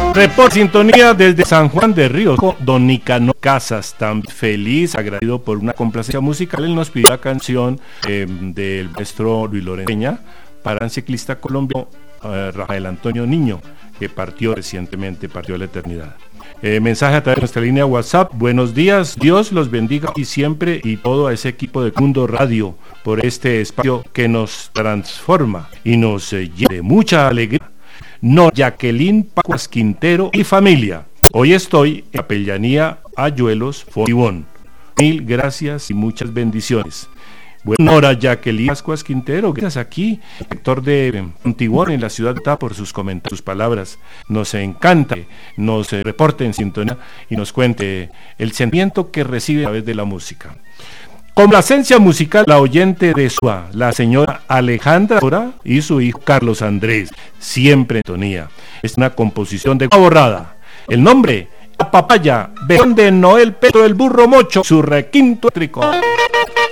Report sintonía desde San Juan de Ríos, don Nicanor Casas, tan feliz, agradecido por una complacencia musical. Él nos pidió la canción del maestro Luis Lorenzo Peña para un ciclista colombiano, Rafael Antonio Niño, que partió recientemente, partió a la eternidad. Mensaje a través de nuestra línea WhatsApp. Buenos días, Dios los bendiga y siempre y todo a ese equipo de Mundo Radio por este espacio que nos transforma y nos llena de mucha alegría. No, Jacqueline Pacuas Quintero y familia. Hoy estoy en Capellanía Ayuelos, Fontibón. Mil gracias y muchas bendiciones. Buena hora, Jacqueline Pacuas Quintero. Gracias aquí, director de Fontibón en la ciudad de por sus comentarios, sus palabras. Nos encanta que nos reporte en sintonía y nos cuente el sentimiento que recibe a través de la música. Complacencia musical, la oyente de SUA, la señora Alejandra Dora y su hijo Carlos Andrés, siempre en sintonía. Es una composición de Borrada. El nombre, La Papaya, versión de Noel Petro el Burro Mocho, su requinto étrico.